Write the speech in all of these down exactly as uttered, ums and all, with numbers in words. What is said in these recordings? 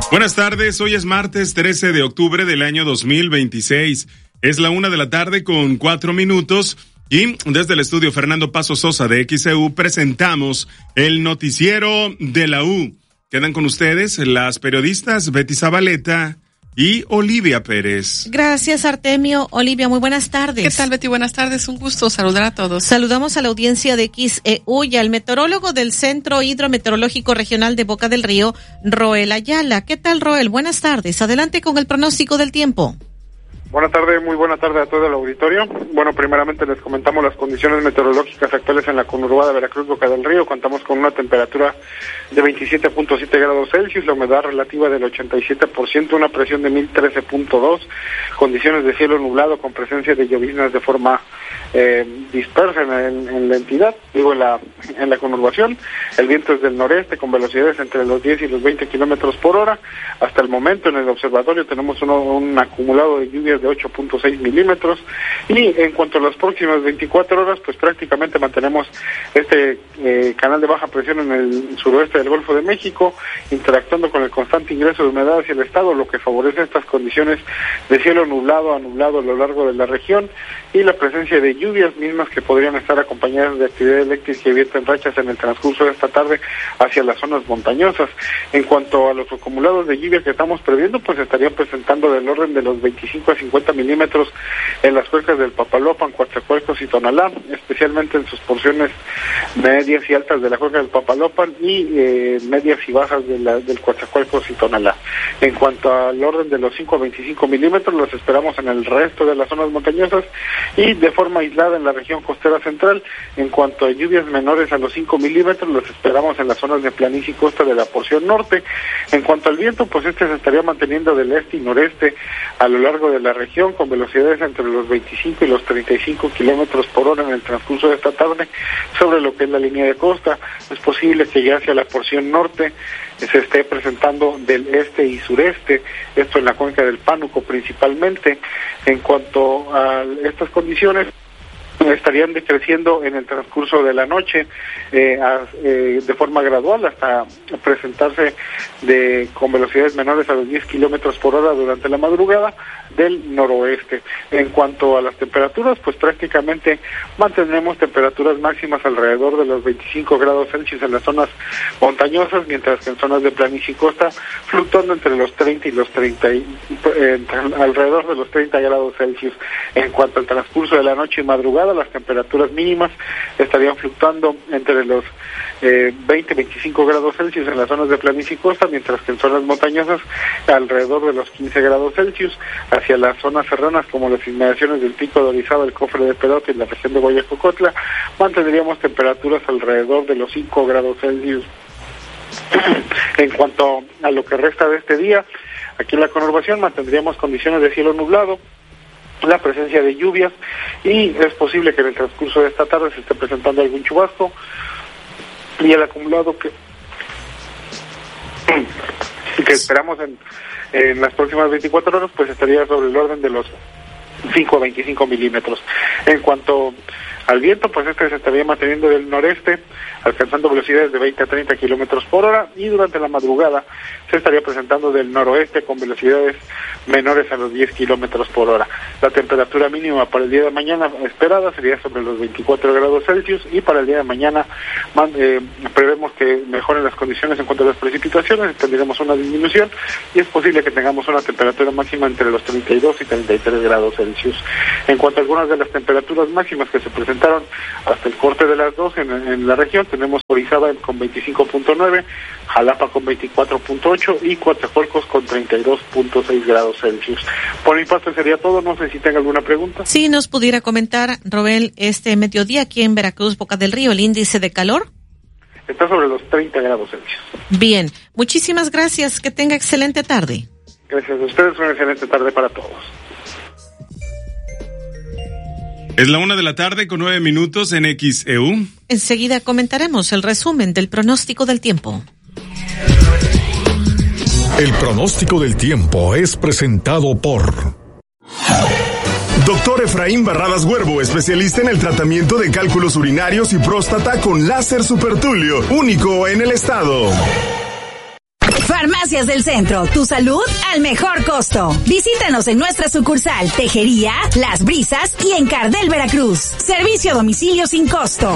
Buenas tardes, hoy es martes trece de octubre del año dos mil veintiséis. Es la una de la tarde con cuatro minutos y desde el estudio Fernando Paso Sosa de X E U presentamos el noticiero de la U. Quedan con ustedes las periodistas Betty Zabaleta y Olivia Pérez. Gracias, Artemio. Olivia, muy buenas tardes. ¿Qué tal, Betty? Buenas tardes. Un gusto saludar a todos. Saludamos a la audiencia de X E U y al meteorólogo del Centro Hidrometeorológico Regional de Boca del Río, Roel Ayala. ¿Qué tal, Roel? Buenas tardes. Adelante con el pronóstico del tiempo. Buenas tardes, muy buena tarde a todo el auditorio. Bueno, primeramente les comentamos las condiciones meteorológicas actuales en la conurbada Veracruz, Boca del Río. Contamos con una temperatura de veintisiete punto siete grados Celsius, la humedad relativa del ochenta y siete por ciento, una presión de mil trece punto dos, condiciones de cielo nublado con presencia de lloviznas de forma eh, dispersa en, en, en la entidad, digo en la, en la conurbación. El viento es del noreste con velocidades entre los diez y los veinte kilómetros por hora. Hasta el momento en el observatorio tenemos uno, un acumulado de lluvias de ocho punto seis milímetros y en cuanto a las próximas veinticuatro horas, pues prácticamente mantenemos este eh, canal de baja presión en el suroeste del Golfo de México, interactuando con el constante ingreso de humedad hacia el estado, lo que favorece estas condiciones de cielo nublado a nublado a lo largo de la región y la presencia de lluvias mismas que podrían estar acompañadas de actividad eléctrica y viento en rachas en el transcurso de esta tarde hacia las zonas montañosas. En cuanto a los acumulados de lluvia que estamos previendo, pues estarían presentando del orden de los veinticinco a cincuenta milímetros en las cuencas del Papaloapan, Coatzacoalcos y Tonalá, especialmente en sus porciones medias y altas de la cuenca del Papaloapan y eh, medias y bajas de la, del Coatzacoalcos y Tonalá. En cuanto al orden de los cinco a veinticinco milímetros, los esperamos en el resto de las zonas montañosas y de forma aislada en la región costera central. En cuanto a lluvias menores a los cinco milímetros, los esperamos en las zonas de planicie y costa de la porción norte. En cuanto al viento, pues este se estaría manteniendo del este y noreste a lo largo de la región con velocidades entre los veinticinco y los treinta y cinco kilómetros por hora en el transcurso de esta tarde sobre lo que es la línea de costa. Es posible que ya hacia la porción norte se esté presentando del este y sureste, esto en la cuenca del Pánuco principalmente. En cuanto a estas condiciones, estarían decreciendo en el transcurso de la noche eh, a, eh, de forma gradual hasta presentarse de con velocidades menores a los diez kilómetros por hora durante la madrugada del noroeste. En cuanto a las temperaturas, pues prácticamente mantendremos temperaturas máximas alrededor de los veinticinco grados Celsius en las zonas montañosas, mientras que en zonas de planicie y costa fluctuando entre los treinta y los treinta y, eh, alrededor de los treinta grados Celsius. En cuanto al transcurso de la noche y madrugada, las temperaturas mínimas estarían fluctuando entre los eh, veinte a veinticinco grados Celsius en las zonas de planicie y costa, mientras que en zonas montañosas alrededor de los quince grados Celsius. Hacia las zonas serranas como las inmediaciones del Pico de Orizaba, el Cofre de Perote y la región de Guayacocotla, mantendríamos temperaturas alrededor de los cinco grados Celsius. En cuanto a lo que resta de este día, aquí en la conurbación mantendríamos condiciones de cielo nublado, la presencia de lluvias y es posible que en el transcurso de esta tarde se esté presentando algún chubasco y el acumulado que, que esperamos en, en las próximas veinticuatro horas pues estaría sobre el orden de los cinco a veinticinco milímetros. En cuanto al viento, pues este se estaría manteniendo del noreste, alcanzando velocidades de veinte a treinta kilómetros por hora y durante la madrugada se estaría presentando del noroeste con velocidades menores a los diez kilómetros por hora. La temperatura mínima para el día de mañana esperada sería sobre los veinticuatro grados Celsius y para el día de mañana eh, prevemos que mejoren las condiciones en cuanto a las precipitaciones, tendremos una disminución y es posible que tengamos una temperatura máxima entre los treinta y dos y treinta y tres grados Celsius. En cuanto a algunas de las temperaturas máximas que se presentaron hasta el corte de las dos en, en la región, tenemos Orizaba con veinticinco punto nueve, Jalapa con veinticuatro punto ocho y Coatzacoalcos con treinta y dos punto seis grados Celsius. Por mi parte sería todo, no sé si tenga alguna pregunta. Sí, nos pudiera comentar, Roel, este mediodía aquí en Veracruz, Boca del Río, el índice de calor. Está sobre los treinta grados Celsius. Bien, muchísimas gracias, que tenga excelente tarde. Gracias a ustedes, una excelente tarde para todos. Es la una de la tarde con nueve minutos en X E U. Enseguida comentaremos el resumen del pronóstico del tiempo. El pronóstico del tiempo es presentado por Doctor Efraín Barradas Huervo, especialista en el tratamiento de cálculos urinarios y próstata con láser supertulio, único en el estado. Farmacias del Centro, tu salud al mejor costo. Visítanos en nuestra sucursal Tejería, Las Brisas y en Cardel, Veracruz. Servicio a domicilio sin costo.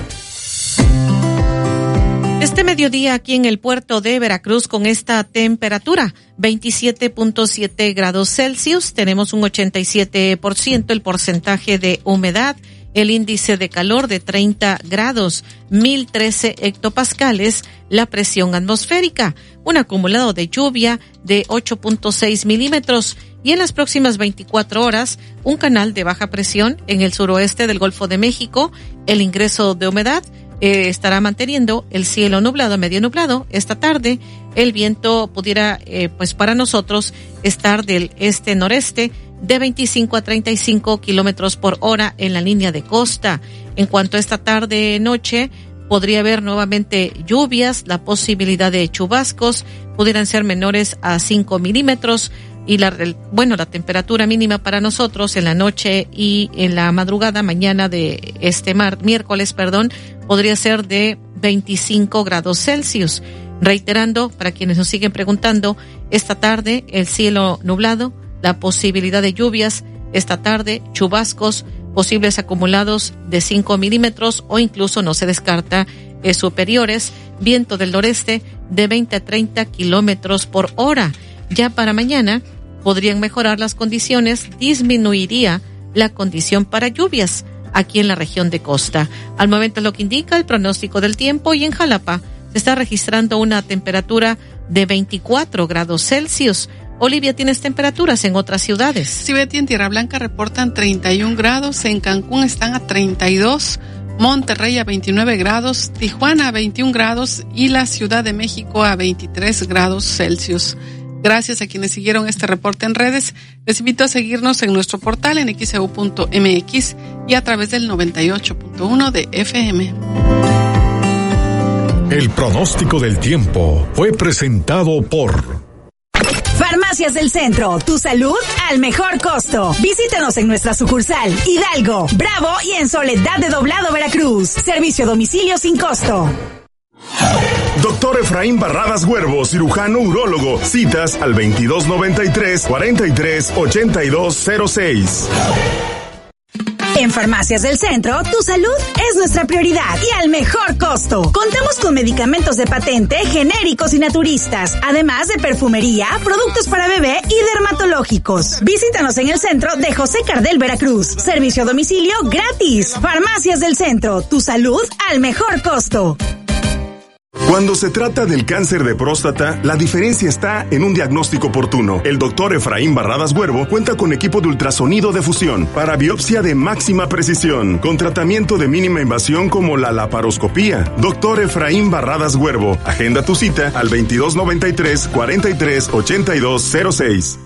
Este mediodía aquí en el puerto de Veracruz con esta temperatura, veintisiete punto siete grados Celsius, tenemos un ochenta y siete por ciento el porcentaje de humedad, el índice de calor de treinta grados, mil trece hectopascales, la presión atmosférica, un acumulado de lluvia de ocho punto seis milímetros y en las próximas veinticuatro horas un canal de baja presión en el suroeste del Golfo de México, el ingreso de humedad Eh, estará manteniendo el cielo nublado a medio nublado esta tarde. El viento pudiera, eh, pues para nosotros, estar del este-noreste de veinticinco a treinta y cinco kilómetros por hora en la línea de costa. En cuanto a esta tarde-noche, podría haber nuevamente lluvias, la posibilidad de chubascos, pudieran ser menores a cinco milímetros. Y la, bueno, la temperatura mínima para nosotros en la noche y en la madrugada mañana de este mar, miércoles, perdón, podría ser de veinticinco grados Celsius. Reiterando, para quienes nos siguen preguntando, esta tarde el cielo nublado, la posibilidad de lluvias, esta tarde chubascos, posibles acumulados de cinco milímetros o incluso no se descarta eh, superiores, viento del noreste de veinte a treinta kilómetros por hora. Ya para mañana podrían mejorar las condiciones, disminuiría la condición para lluvias aquí en la región de costa. Al momento es lo que indica el pronóstico del tiempo y en Jalapa se está registrando una temperatura de veinticuatro grados Celsius. Olivia, ¿tienes temperaturas en otras ciudades? Sí, Betty, en Tierra Blanca reportan treinta y un grados, en Cancún están a treinta y dos, Monterrey a veintinueve grados, Tijuana a veintiún grados y la Ciudad de México a veintitrés grados Celsius. Gracias a quienes siguieron este reporte en redes. Les invito a seguirnos en nuestro portal en x e u punto m x y a través del noventa y ocho punto uno de F M. El pronóstico del tiempo fue presentado por Farmacias del Centro, tu salud al mejor costo. Visítanos en nuestra sucursal Hidalgo, Bravo y en Soledad de Doblado, Veracruz. Servicio a domicilio sin costo. Doctor Efraín Barradas Huervo, cirujano urólogo. Citas al veintidós noventa y tres, cuarenta y tres, ochenta y dos cero seis. En Farmacias del Centro, tu salud es nuestra prioridad y al mejor costo. Contamos con medicamentos de patente, genéricos y naturistas, además de perfumería, productos para bebé y dermatológicos. Visítanos en el centro de José Cardel, Veracruz. Servicio a domicilio gratis. Farmacias del Centro, tu salud al mejor costo. Cuando se trata del cáncer de próstata, la diferencia está en un diagnóstico oportuno. El doctor Efraín Barradas Huervo cuenta con equipo de ultrasonido de fusión para biopsia de máxima precisión, con tratamiento de mínima invasión como la laparoscopía. Doctor Efraín Barradas Huervo, agenda tu cita al veintidós noventa y tres, cuarenta y tres, ochenta y dos cero seis.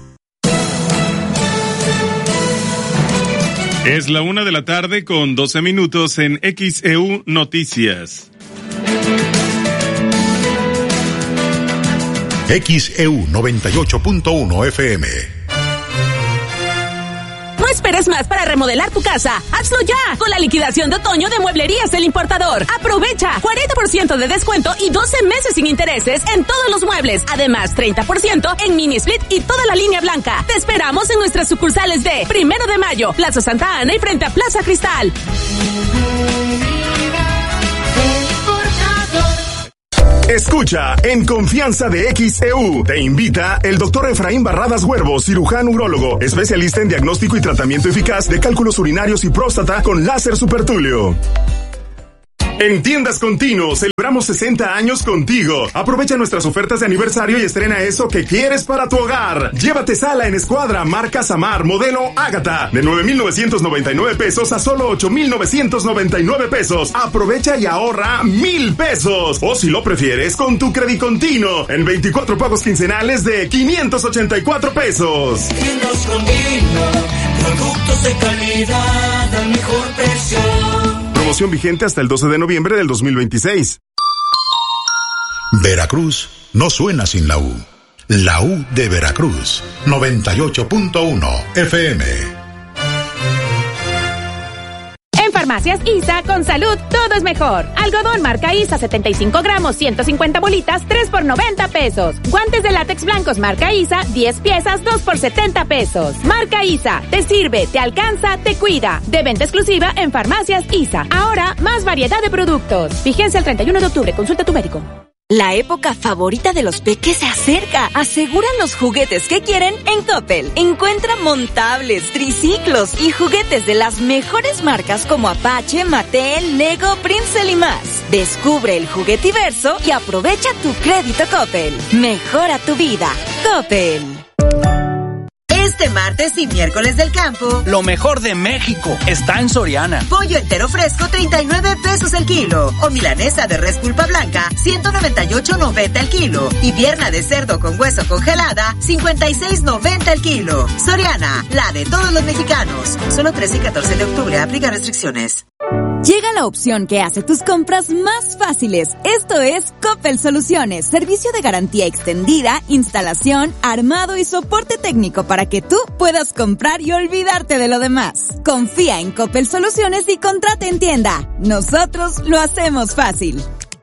Es la una de la tarde con doce minutos en X E U Noticias. X E U noventa y ocho punto uno F M. No esperes más para remodelar tu casa. ¡Hazlo ya! Con la liquidación de otoño de Mueblerías El Importador. Aprovecha cuarenta por ciento de descuento y doce meses sin intereses en todos los muebles. Además, treinta por ciento en mini split y toda la línea blanca. Te esperamos en nuestras sucursales de Primero de Mayo, Plaza Santa Ana y frente a Plaza Cristal. Escucha en Confianza de X E U. Te invita el doctor Efraín Barradas Huervo, cirujano urólogo, especialista en diagnóstico y tratamiento eficaz de cálculos urinarios y próstata con láser supertulio. En Tiendas Continuo, celebramos sesenta años contigo. Aprovecha nuestras ofertas de aniversario y estrena eso que quieres para tu hogar. Llévate sala en escuadra, marca Samar, modelo Ágata, de nueve mil novecientos noventa y nueve pesos a solo ocho mil novecientos noventa y nueve pesos. Aprovecha y ahorra mil pesos. O si lo prefieres, con tu Credicontinuo, en veinticuatro pagos quincenales de quinientos ochenta y cuatro pesos. Tiendas Continuo, productos de calidad al mejor precio. Promoción vigente hasta el doce de noviembre del dos mil veintiséis. Veracruz no suena sin la U. La U de Veracruz, noventa y ocho punto uno F M. Farmacias ISA, con salud todo es mejor. Algodón marca ISA setenta y cinco gramos, ciento cincuenta bolitas, tres por noventa pesos. Guantes de látex blancos marca ISA, diez piezas, dos por setenta pesos. Marca ISA, te sirve, te alcanza, te cuida. De venta exclusiva en Farmacias ISA. Ahora, más variedad de productos. Vigencia el treinta y uno de octubre, consulta a tu médico. La época favorita de los peques se acerca. Aseguran los juguetes que quieren en Coppel. Encuentra montables, triciclos y juguetes de las mejores marcas como Apache, Mattel, Lego, Princeton y más. Descubre el juguetiverso y aprovecha tu crédito Coppel. Mejora tu vida. Coppel. Este martes y miércoles del campo, lo mejor de México está en Soriana. Pollo entero fresco, treinta y nueve pesos el kilo. O milanesa de res pulpa blanca, ciento noventa y ocho noventa el kilo. Y pierna de cerdo con hueso congelada, cincuenta y seis noventa el kilo. Soriana, la de todos los mexicanos. Solo trece y catorce de octubre, aplica restricciones. Llega la opción que hace tus compras más fáciles. Esto es Coppel Soluciones, servicio de garantía extendida, instalación, armado y soporte técnico para que tú puedas comprar y olvidarte de lo demás. Confía en Coppel Soluciones y contrata en tienda. Nosotros lo hacemos fácil.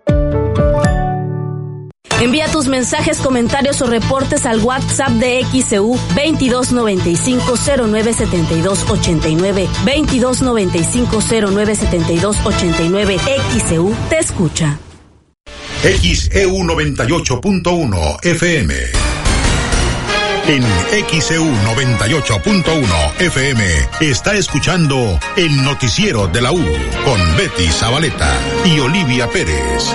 Envía tus mensajes, comentarios o reportes al WhatsApp de X E U veintidós noventa y cinco cero nueve setenta y dos ochenta y nueve, veintidós noventa y cinco cero nueve setenta y dos ochenta y nueve. X E U te escucha. X E U noventa y ocho punto uno F M. En X E U noventa y ocho punto uno F M está escuchando el noticiero de la U con Betty Zabaleta y Olivia Pérez.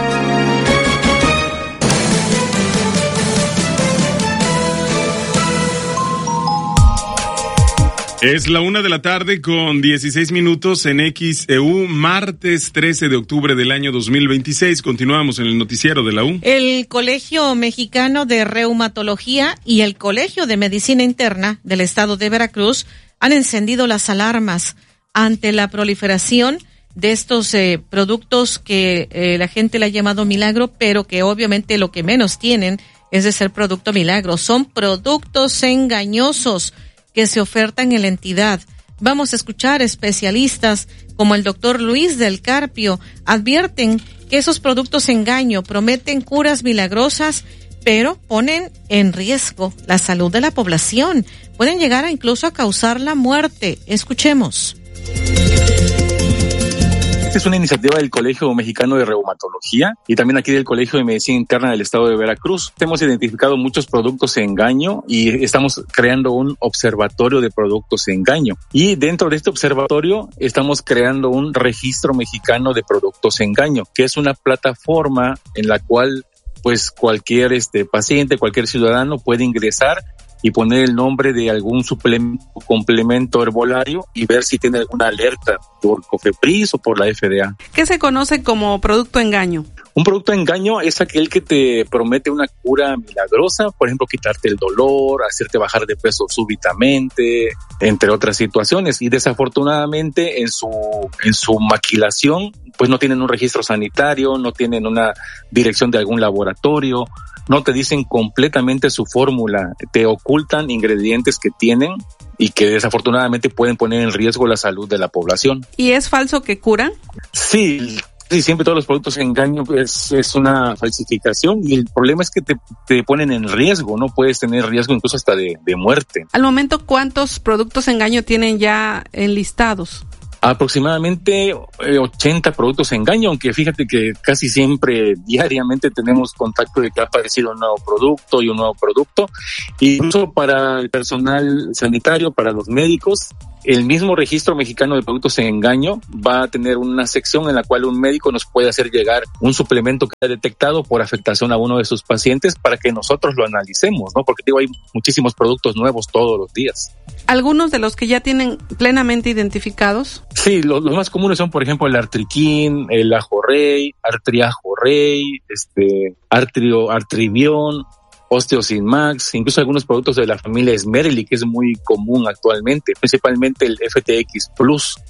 Es la una de la tarde con dieciséis minutos en X E U, martes trece de octubre del año dos mil veintiséis. Continuamos en el noticiero de la U. El Colegio Mexicano de Reumatología y el Colegio de Medicina Interna del Estado de Veracruz han encendido las alarmas ante la proliferación de estos eh, productos que eh, la gente le ha llamado milagro, pero que obviamente lo que menos tienen es de ser producto milagro. Son productos engañosos que se ofertan en la entidad. Vamos a escuchar especialistas como el doctor Luis del Carpio. Advierten que esos productos engaño prometen curas milagrosas, pero ponen en riesgo la salud de la población. Pueden llegar a incluso a causar la muerte. Escuchemos. Esta es una iniciativa del Colegio Mexicano de Reumatología y también aquí del Colegio de Medicina Interna del Estado de Veracruz. Hemos identificado muchos productos engaño y estamos creando un observatorio de productos engaño. Y dentro de este observatorio estamos creando un registro mexicano de productos engaño, que es una plataforma en la cual pues cualquier este paciente, cualquier ciudadano puede ingresar y poner el nombre de algún suplemento o complemento herbolario y ver si tiene alguna alerta por COFEPRIS o por la F D A. ¿Qué se conoce como producto engaño? Un producto engaño es aquel que te promete una cura milagrosa, por ejemplo, quitarte el dolor, hacerte bajar de peso súbitamente, entre otras situaciones. Y desafortunadamente en su en su maquilación, pues no tienen un registro sanitario, no tienen una dirección de algún laboratorio, no te dicen completamente su fórmula, te ocultan ingredientes que tienen y que desafortunadamente pueden poner en riesgo la salud de la población. ¿Y es falso que curan? Sí, sí, siempre todos los productos engaño es, es una falsificación y el problema es que te, te ponen en riesgo, ¿no? Puedes tener riesgo incluso hasta de, de muerte. Al momento, ¿cuántos productos engaño tienen ya enlistados? Aproximadamente ochenta productos engaño, aunque fíjate que casi siempre diariamente tenemos contacto de que ha aparecido un nuevo producto y un nuevo producto. Incluso para el personal sanitario, para los médicos, el mismo registro mexicano de productos en engaño va a tener una sección en la cual un médico nos puede hacer llegar un suplemento que ha detectado por afectación a uno de sus pacientes para que nosotros lo analicemos, ¿no? Porque digo, hay muchísimos productos nuevos todos los días. ¿Algunos de los que ya tienen plenamente identificados? Sí, los, los más comunes son, por ejemplo, el Artriquín, el Ajorrey, Artriajorrey, este, Artrio, Artribión, Osteosin Max, incluso algunos productos de la familia Esmerili, que es muy común actualmente, principalmente el F T X Plus.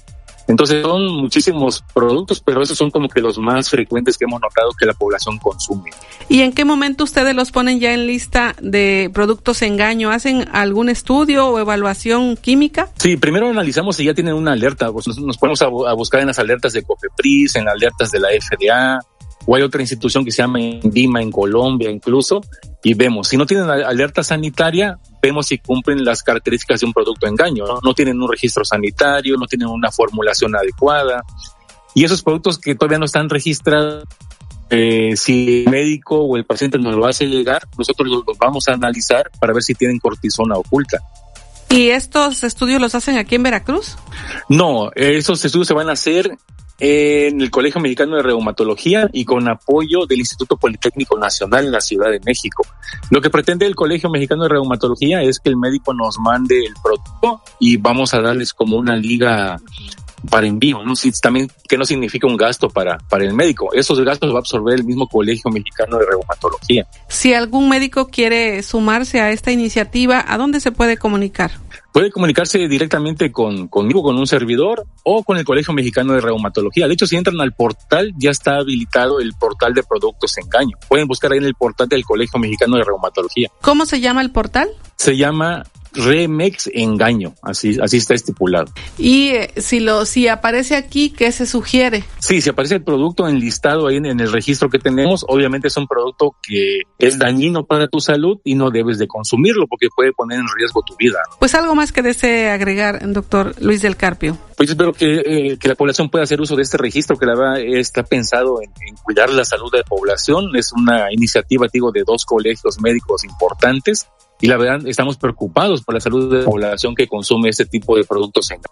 Entonces son muchísimos productos, pero esos son como que los más frecuentes que hemos notado que la población consume. ¿Y en qué momento ustedes los ponen ya en lista de productos engaño? ¿Hacen algún estudio o evaluación química? Sí, primero analizamos si ya tienen una alerta. Pues nos, nos ponemos a, a buscar en las alertas de COFEPRIS, en las alertas de la F D A, o hay otra institución que se llama INVIMA en Colombia incluso, y vemos, si no tienen alerta sanitaria, vemos si cumplen las características de un producto engaño, ¿no? No tienen un registro sanitario, no tienen una formulación adecuada, y esos productos que todavía no están registrados, eh, si el médico o el paciente nos lo hace llegar, nosotros los, los vamos a analizar para ver si tienen cortisona oculta. ¿Y estos estudios los hacen aquí en Veracruz? No, esos estudios se van a hacer en el Colegio Mexicano de Reumatología y con apoyo del Instituto Politécnico Nacional en la Ciudad de México. Lo que pretende el Colegio Mexicano de Reumatología es que el médico nos mande el producto y vamos a darles como una liga para envío, ¿no? Sí, también que no significa un gasto para, para el médico. Esos gastos va a absorber el mismo Colegio Mexicano de Reumatología. Si algún médico quiere sumarse a esta iniciativa, ¿a dónde se puede comunicar? Puede comunicarse directamente con conmigo, con un servidor, o con el Colegio Mexicano de Reumatología. De hecho, si entran al portal, ya está habilitado el portal de productos engaño. Pueden buscar ahí en el portal del Colegio Mexicano de Reumatología. ¿Cómo se llama el portal? Se llama Remex Engaño, así así está estipulado. Y eh, si lo si aparece aquí, ¿qué se sugiere? Sí, si aparece el producto enlistado ahí en, en el registro que tenemos, obviamente es un producto que es dañino para tu salud y no debes de consumirlo porque puede poner en riesgo tu vida, ¿no? Pues algo más que desee agregar, doctor Luis del Carpio. Pues espero que, eh, que la población pueda hacer uso de este registro que la verdad está pensado en, en cuidar la salud de la población. Es una iniciativa, digo, de dos colegios médicos importantes. Y la verdad, estamos preocupados por la salud de la población que consume este tipo de productos en.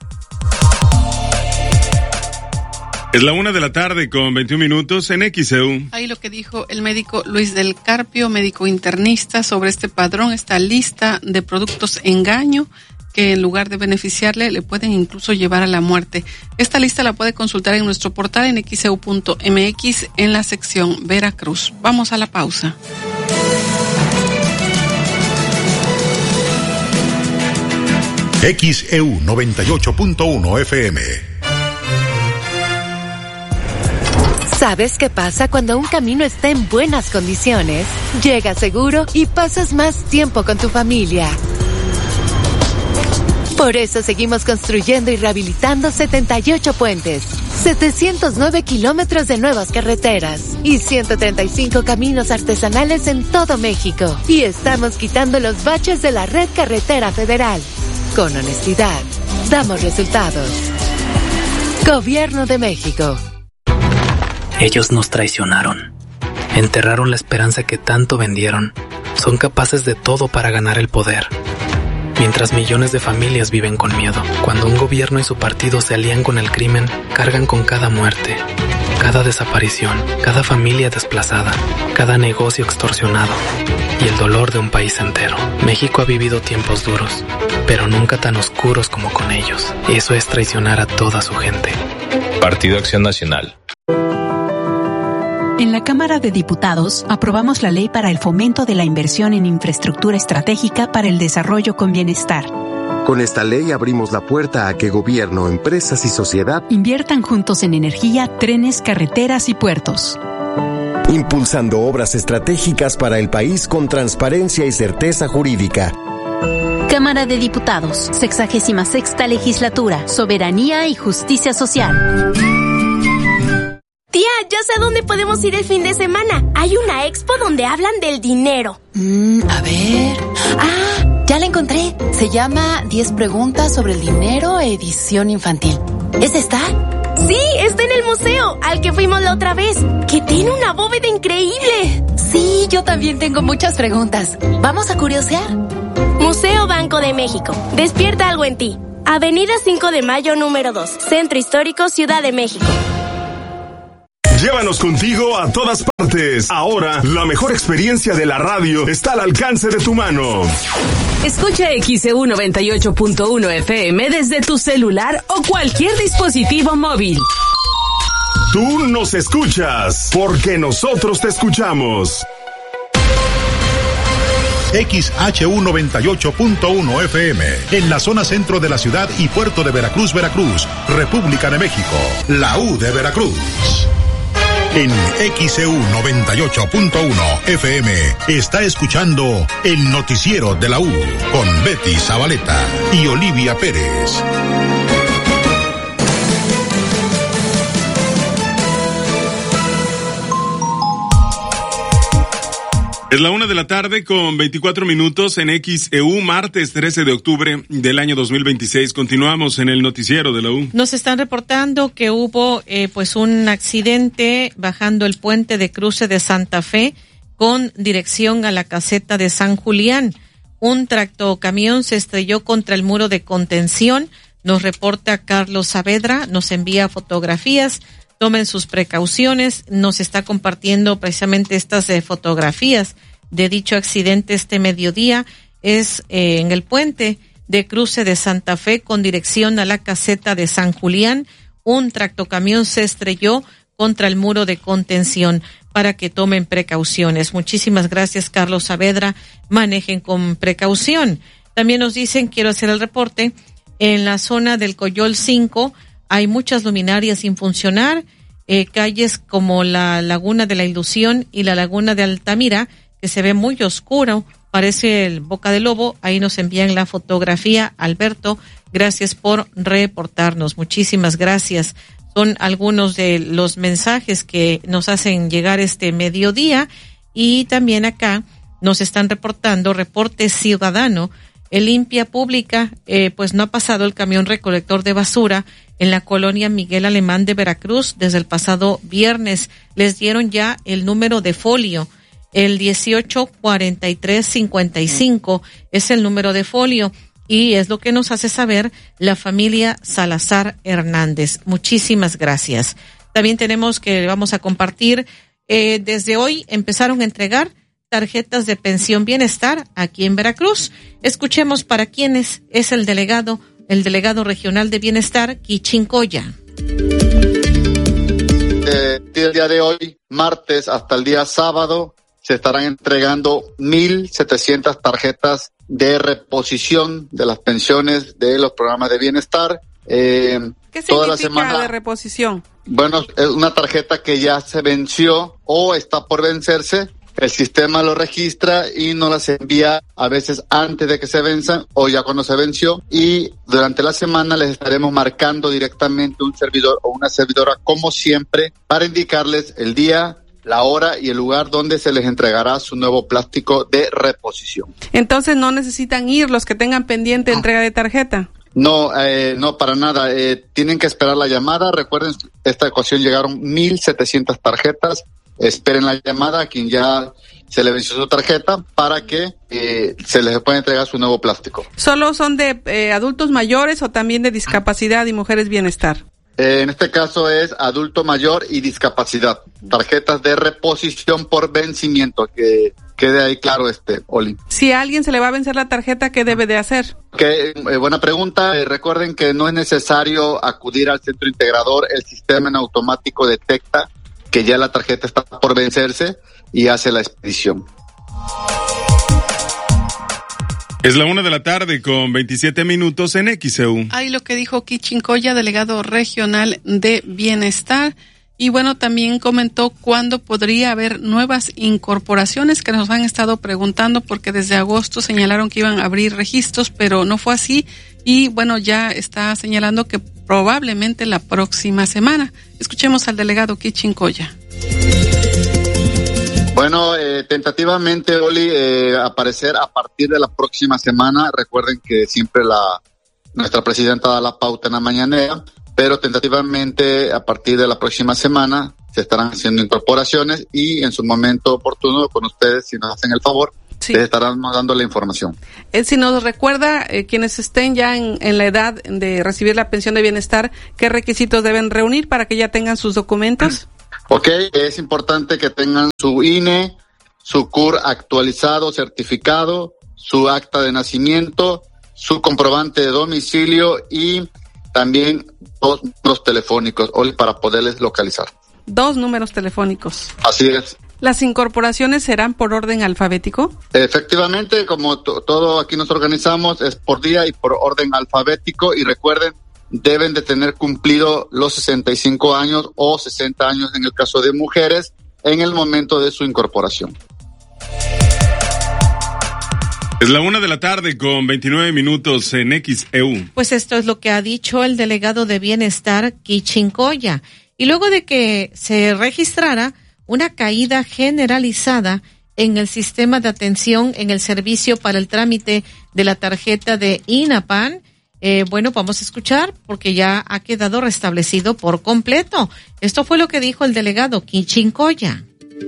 Es la una de la tarde con veintiún minutos en X E U. Ahí lo que dijo el médico Luis del Carpio, médico internista, sobre este padrón, esta lista de productos engaño que en lugar de beneficiarle le pueden incluso llevar a la muerte. Esta lista la puede consultar en nuestro portal en x e u punto m x en la sección Veracruz. Vamos a la pausa. X E U noventa y ocho punto uno F M. ¿Sabes qué pasa cuando un camino está en buenas condiciones? Llegas seguro y pasas más tiempo con tu familia. Por eso seguimos construyendo y rehabilitando setenta y ocho puentes, setecientos nueve kilómetros de nuevas carreteras y ciento treinta y cinco caminos artesanales en todo México. Y estamos quitando los baches de la red carretera federal. Con honestidad, damos resultados. Gobierno de México. Ellos nos traicionaron. Enterraron la esperanza que tanto vendieron. Son capaces de todo para ganar el poder. Mientras millones de familias viven con miedo. Cuando un gobierno y su partido se alían con el crimen, cargan con cada muerte, cada desaparición, cada familia desplazada, cada negocio extorsionado y el dolor de un país entero. México ha vivido tiempos duros, pero nunca tan oscuros como con ellos. Eso es traicionar a toda su gente. Partido Acción Nacional. En la Cámara de Diputados aprobamos la ley para el fomento de la inversión en infraestructura estratégica para el desarrollo con bienestar. Con esta ley abrimos la puerta a que gobierno, empresas y sociedad inviertan juntos en energía, trenes, carreteras y puertos. Impulsando obras estratégicas para el país con transparencia y certeza jurídica. Cámara de Diputados, sexagésima sexta legislatura, soberanía y justicia social. Tía, ya sé a dónde podemos ir el fin de semana. Hay una expo donde hablan del dinero. Mm, a ver... ¡Ah! Ya la encontré. Se llama diez preguntas sobre el dinero, edición infantil. ¿Es esta? Sí, está en el museo, al que fuimos la otra vez, que tiene una bóveda increíble. Sí, yo también tengo muchas preguntas. ¿Vamos a curiosear? Museo Banco de México. Despierta algo en ti. Avenida cinco de Mayo, número dos. Centro Histórico, Ciudad de México. Llévanos contigo a todas partes. Ahora, la mejor experiencia de la radio está al alcance de tu mano. Escucha X E U noventa y ocho punto uno F M desde tu celular o cualquier dispositivo móvil. Tú nos escuchas, porque nosotros te escuchamos. X H U noventa y ocho punto uno F M, en la zona centro de la ciudad y puerto de Veracruz, Veracruz, República de México, la U de Veracruz. En X E U noventa y ocho punto uno F M está escuchando el noticiero de la U con Betty Zabaleta y Olivia Pérez. Es la una de la tarde con veinticuatro minutos en X E U, martes trece de octubre del año dos mil veintiséis. Continuamos en el noticiero de la U. Nos están reportando que hubo eh, pues un accidente bajando el puente de cruce de Santa Fe con dirección a la caseta de San Julián. Un tractocamión se estrelló contra el muro de contención. Nos reporta Carlos Saavedra, nos envía fotografías. Tomen sus precauciones. Nos está compartiendo precisamente estas eh, fotografías de dicho accidente este mediodía. Es eh, en el puente de cruce de Santa Fe con dirección a la caseta de San Julián. Un tractocamión se estrelló contra el muro de contención, para que tomen precauciones. Muchísimas gracias, Carlos Saavedra. Manejen con precaución. También nos dicen, quiero hacer el reporte, en la zona del Coyol cinco hay muchas luminarias sin funcionar, eh, calles como la Laguna de la Ilusión y la Laguna de Altamira, que se ve muy oscuro, parece el Boca de Lobo. Ahí nos envían la fotografía. Alberto, gracias por reportarnos. Muchísimas gracias. Son algunos de los mensajes que nos hacen llegar este mediodía. Y también acá nos están reportando, reporte ciudadano, el Limpia Pública, eh, pues no ha pasado el camión recolector de basura en la colonia Miguel Alemán de Veracruz desde el pasado viernes. Les dieron ya el número de folio. El dieciocho cuarenta y tres cincuenta y cinco es el número de folio y es lo que nos hace saber la familia Salazar Hernández. Muchísimas gracias. También tenemos que vamos a compartir, eh, desde hoy empezaron a entregar tarjetas de pensión bienestar aquí en Veracruz. Escuchemos para quiénes es el delegado, el delegado regional de bienestar, Quichincoya. Eh, el día de hoy, martes, hasta el día sábado, se estarán entregando mil setecientas tarjetas de reposición de las pensiones de los programas de bienestar. Eh, ¿Qué toda la significa semana, de reposición? Bueno, es una tarjeta que ya se venció o está por vencerse. El sistema lo registra y nos las envía a veces antes de que se venzan o ya cuando se venció, y durante la semana les estaremos marcando directamente un servidor o una servidora, como siempre, para indicarles el día, la hora y el lugar donde se les entregará su nuevo plástico de reposición. Entonces no necesitan ir los que tengan pendiente entrega de tarjeta. No, eh, no para nada. Eh, tienen que esperar la llamada. Recuerden, esta ocasión llegaron mil setecientas tarjetas. Esperen la llamada a quien ya se le venció su tarjeta para que eh, se les pueda entregar su nuevo plástico. ¿Solo son de eh, adultos mayores o también de discapacidad y mujeres bienestar? Eh, en este caso es adulto mayor y discapacidad. Tarjetas de reposición por vencimiento, que quede ahí claro, este, Oli. Si a alguien se le va a vencer la tarjeta, ¿qué debe de hacer? Okay, eh, buena pregunta. Eh, recuerden que no es necesario acudir al centro integrador. El sistema en automático detecta que ya la tarjeta está por vencerse y hace la expedición. Es la una de la tarde con veintisiete minutos en X E U. Ahí lo que dijo Quichincoya, delegado regional de bienestar. Y bueno, también comentó cuándo podría haber nuevas incorporaciones, que nos han estado preguntando porque desde agosto señalaron que iban a abrir registros, pero no fue así. Y bueno, ya está señalando que probablemente la próxima semana. Escuchemos al delegado Quichincoya. Bueno, eh, tentativamente, Oli, eh, aparecer a partir de la próxima semana. Recuerden que siempre la nuestra presidenta da la pauta en la mañanera, pero tentativamente a partir de la próxima semana se estarán haciendo incorporaciones y en su momento oportuno con ustedes, si nos hacen el favor, sí, les estarán dando la información. Eh, si nos recuerda, eh, quienes estén ya en, en la edad de recibir la pensión de bienestar, ¿qué requisitos deben reunir para que ya tengan sus documentos? Ok, es importante que tengan su I N E, su C U R actualizado, certificado, su acta de nacimiento, su comprobante de domicilio y también dos números telefónicos para poderles localizar. Dos números telefónicos. Así es. ¿Las incorporaciones serán por orden alfabético? Efectivamente, como to- todo aquí nos organizamos, es por día y por orden alfabético, y recuerden, deben de tener cumplido los sesenta y cinco años o sesenta años en el caso de mujeres en el momento de su incorporación. Es la una de la tarde con veintinueve minutos en X E U. Pues esto es lo que ha dicho el delegado de Bienestar, Quichincoya. Y luego de que se registrara una caída generalizada en el sistema de atención en el servicio para el trámite de la tarjeta de INAPAN, eh, bueno, vamos a escuchar porque ya ha quedado restablecido por completo. Esto fue lo que dijo el delegado Quichincoya.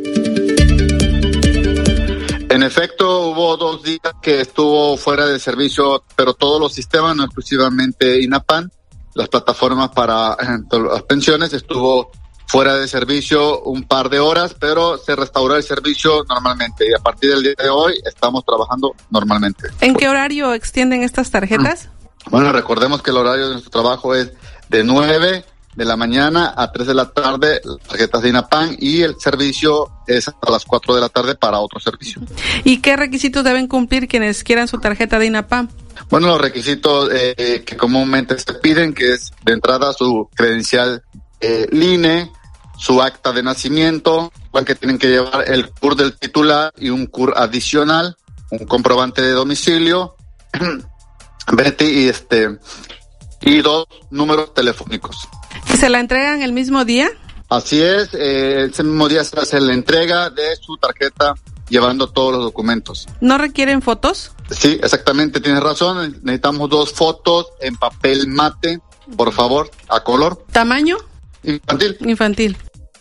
En efecto, hubo dos días que estuvo fuera de servicio, pero todos los sistemas, no exclusivamente INAPAN, las plataformas para eh, las pensiones, estuvo fuera de servicio un par de horas, pero se restauró el servicio normalmente y a partir del día de hoy estamos trabajando normalmente. ¿En qué horario extienden estas tarjetas? Bueno, recordemos que el horario de nuestro trabajo es de nueve de la mañana a tres de la tarde, las tarjetas de INAPAN, y el servicio es hasta las cuatro de la tarde para otro servicio. ¿Y qué requisitos deben cumplir quienes quieran su tarjeta de INAPAN? Bueno, los requisitos eh, que comúnmente se piden, que es de entrada su credencial eh, L I N E, su acta de nacimiento, que tienen que llevar el C U R del titular y un C U R adicional, un comprobante de domicilio, Betty, y este y dos números telefónicos. ¿Y se la entregan el mismo día? Así es, eh, ese mismo día se hace la entrega de su tarjeta llevando todos los documentos. ¿No requieren fotos? Sí, exactamente, tienes razón. Necesitamos dos fotos en papel mate, por favor, a color. ¿Tamaño? Infantil. Infantil.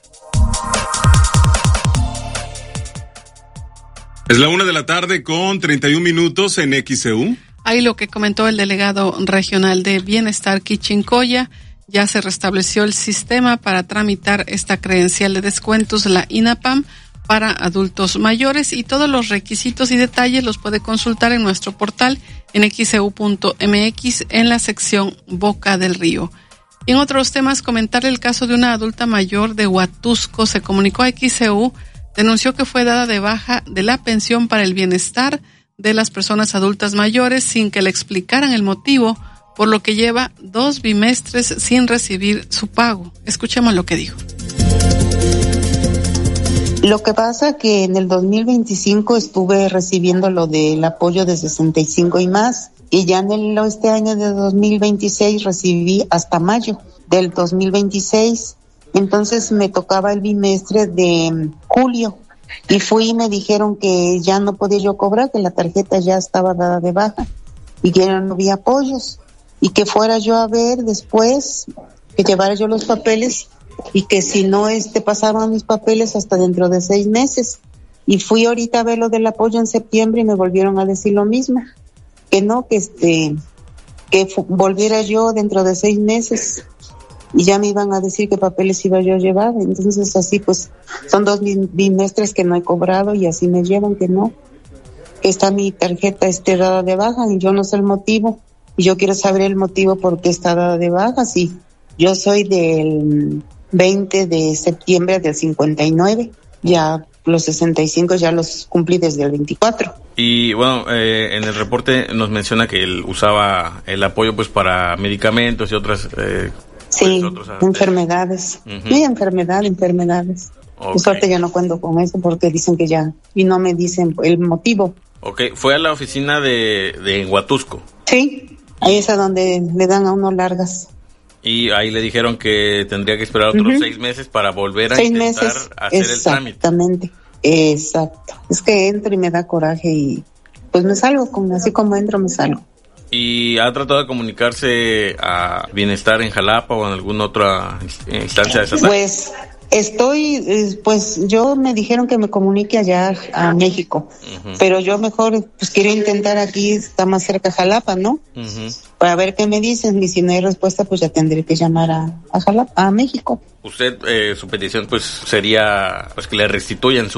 Es la una de la tarde con treinta y un minutos en X E U. Ahí lo que comentó el delegado regional de Bienestar, Quichincoya, ya se restableció el sistema para tramitar esta credencial de descuentos, la INAPAM, para adultos mayores, y todos los requisitos y detalles los puede consultar en nuestro portal en x e u punto m x en la sección Boca del Río. Y en otros temas, comentarle el caso de una adulta mayor de Huatusco. Se comunicó a X E U, denunció que fue dada de baja de la pensión para el bienestar de las personas adultas mayores sin que le explicaran el motivo, por lo que lleva dos bimestres sin recibir su pago. Escuchemos lo que dijo. Lo que pasa que en el dos mil veinticinco estuve recibiendo lo del apoyo de sesenta y cinco y más, y ya en el, este año de dos mil veintiséis recibí hasta mayo del dos mil veintiséis, entonces me tocaba el bimestre de julio, y fui y me dijeron que ya no podía yo cobrar, que la tarjeta ya estaba dada de baja y que ya no había apoyos, y que fuera yo a ver después, que llevara yo los papeles, y que si no este pasaban mis papeles hasta dentro de seis meses. Y fui ahorita a ver lo del apoyo en septiembre y me volvieron a decir lo mismo, que no, que este que fu- volviera yo dentro de seis meses, y ya me iban a decir qué papeles iba yo a llevar. Entonces así pues son dos bimestres que no he cobrado, y así me llevan que no, que está mi tarjeta este dada de baja y yo no sé el motivo, y yo quiero saber el motivo por qué está dada de baja. Sí, yo soy del veinte de septiembre del cincuenta y nueve, ya los sesenta y cinco ya los cumplí desde el veinticuatro. Y bueno, eh, en el reporte nos menciona que él usaba el apoyo pues para medicamentos y otras eh, sí, pues, otros, enfermedades. Uh-huh. Sí, enfermedad, enfermedades. Okay. Por suerte yo no cuento con eso porque dicen que ya, y no me dicen el motivo. Ok, fue a la oficina de, de Huatusco. Sí, ahí es a donde le dan a uno largas. Y ahí le dijeron que tendría que esperar otros uh-huh. seis meses para volver a seis intentar meses, hacer el trámite. Exactamente, exacto. Es que entro y me da coraje y pues me salgo, como, así como entro me salgo. ¿Y ha tratado de comunicarse a Bienestar en Jalapa o en alguna otra instancia de esa tarde? Pues estoy, pues yo me dijeron que me comunique allá a México, uh-huh. pero yo mejor pues quiero intentar aquí, está más cerca Jalapa, ¿no? Uh-huh. Para ver qué me dicen, y si no hay respuesta pues ya tendré que llamar a, a Jalapa, a México. Usted, eh, su petición pues sería pues que le restituyan su